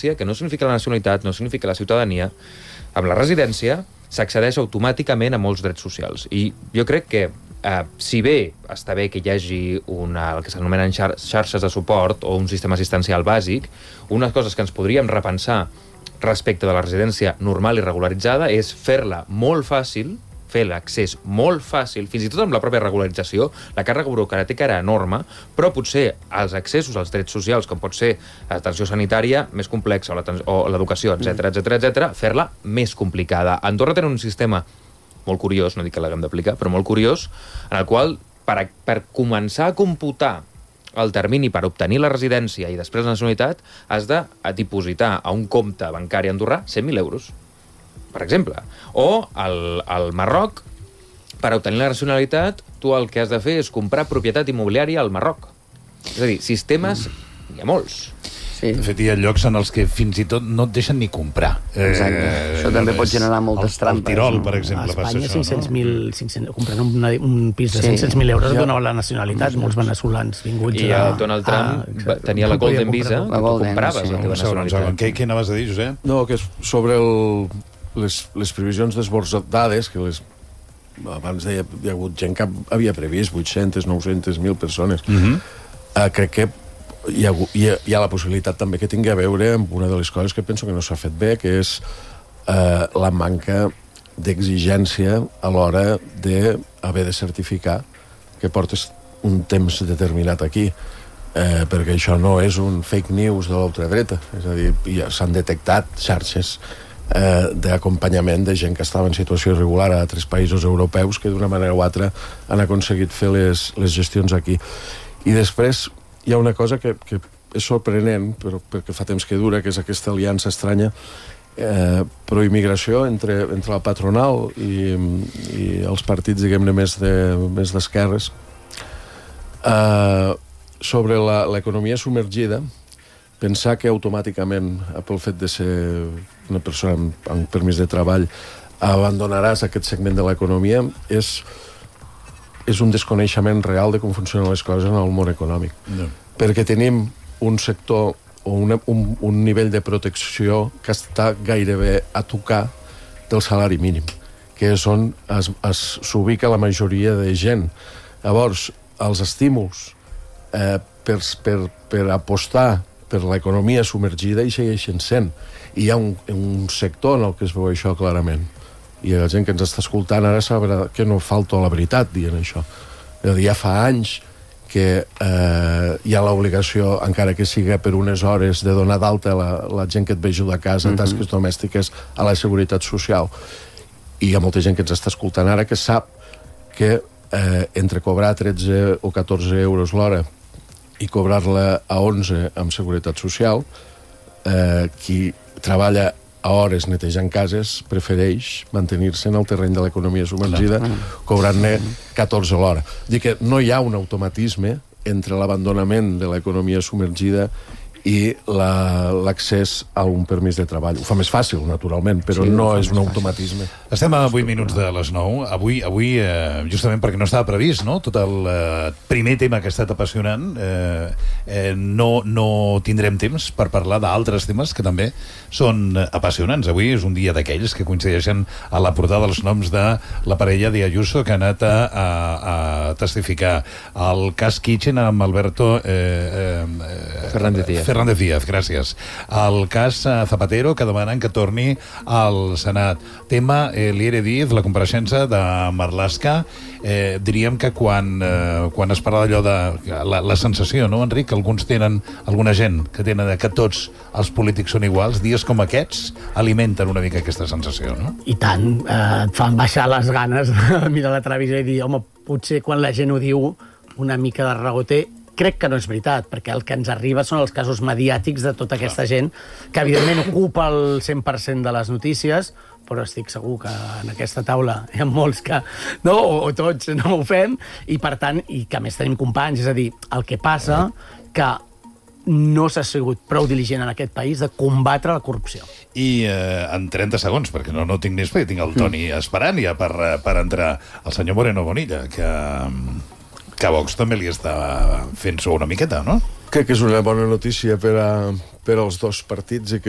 residència, que no significa la nacionalitat, no significa la ciutadania, amb la residència s'accedeix automàticament a molts drets socials. I jo crec que, si bé està bé que hi hagi el que s'anomenen xarxes de suport o un sistema assistencial bàsic, unes coses que ens podríem repensar respecte de la residència normal i regularitzada és fer-la molt fàcil, fer l'accés molt fàcil, fins i tot amb la pròpia regularització, la càrrega burocràtica era enorme, però potser els accessos als drets socials, com pot ser l'atenció sanitària, més complexa, o l'educació, etc., fer-la més complicada. Andorra té un sistema molt curiós, no dic que l'haguem d'aplicar, però molt curiós, en el qual, per començar a computar el termini per obtenir la residència i després la nacionalitat, has de dipositar a un compte bancari andorrà 100.000 euros. Per exemple. O al Marroc, per obtenir la nacionalitat, tu el que has de fer és comprar propietat immobiliària al Marroc. És a dir, sistemes hi ha molts. Sí. De fet, hi ha llocs en els que fins i tot no et deixen ni comprar. Exacte. Això també pot generar moltes trampes. Al Tirol, per exemple, a Espanya, 500.000... Comprant un pis de 500.000 euros donava la nacionalitat, molts veneçolans vinguts. I Donald Trump tenia la Golden Visa, que tu compraves la teva nacionalitat. Què anaves a dir, Josep? No, que és sobre les previsions desbordades, que abans hi ha hagut gent que havia previst 800, 900, 1.000 persones. Crec que hi ha la possibilitat també que tingui a veure amb una de les coses que penso que no s'ha fet bé, que és la manca d'exigència a l'hora d'haver de certificar que portes un temps determinat aquí, perquè això no és un fake news de l'ultradreta. És a dir, s'han detectat xarxes d'acompanyament de gent que estava en situació irregular a altres països europeus que d'una manera o altra han aconseguit fer les gestions aquí. I després hi ha una cosa que és sorprenent, però perquè fa temps que dura, que és aquesta aliança estranya pro-immigració entre la patronal i els partits, diguem-ne, més d'esquerres, sobre l'economia submergida. Pensar que automàticament, pel fet de ser una persona amb permís de treball, abandonaràs aquest segment de l'economia és un desconeixement real de com funcionen les coses en el món econòmic. Perquè tenim un sector o un nivell de protecció que està gairebé a tocar del salari mínim, que és on s'ubica la majoria de gent. Llavors, els estímuls per apostar per l'economia submergida hi segueixen sent. I hi ha un sector en el que es veu això clarament. I la gent que ens està escoltant ara sabrà que no falto a la veritat dient això. Ja fa anys que hi ha l'obligació, encara que sigui per unes hores, de donar d'alta la gent que et ve ajudar a casa, tasques domèstiques, a la seguretat social. I hi ha molta gent que ens està escoltant ara que sap que entre cobrar 13 o 14 euros l'hora i cobrar-la a 11 amb seguretat social, qui treballa a hores netejant cases prefereix mantenir-se en el terreny de l'economia submergida cobrant-ne 14 a l'hora. Dic que no hi ha un automatisme entre l'abandonament de l'economia submergida i l'accés a un permís de treball. Ho fa més fàcil, naturalment, però no és un automatisme. Estem a 8 minuts de les 9. Avui justament perquè no estava previst, no? Tot el primer tema que ha estat apassionant, no tindrem temps per parlar d'altres temes que també són apassionants. Avui és un dia d'aquells que coincideixen a la portada dels noms de la parella de Ayuso que ha anat a testificar. El cas Kitchen amb Alberto Fernández Díaz, gràcies. El cas Zapatero, que demanen que torni al Senat. Tema Liere Díaz, la compareixença de Marlaska. Diríem que quan es parla d'allò de la sensació, no, Enric, que alguns tenen, alguna gent que tenen que tots els polítics són iguals, dies com aquests alimenten una mica aquesta sensació, no? I tant, et fan baixar les ganes de mirar la televisió i dir, home, potser quan la gent ho diu una mica de raó té. Crec que no és veritat, perquè el que ens arriba són els casos mediàtics de tota aquesta gent que evidentment ocupa el 100% de les notícies, però estic segur que en aquesta taula hi ha molts que no, o tots no ho fem, i per tant, i que a més tenim companys, és a dir, el que passa que no s'ha sigut prou diligent en aquest país de combatre la corrupció. I en 30 segons, perquè no tinc més fe, tinc el Toni esperant ja per entrar, el senyor Moreno Bonilla, que a Vox també li està fent-s'ho una miqueta, no? Crec que és una bona notícia per als dos partits i que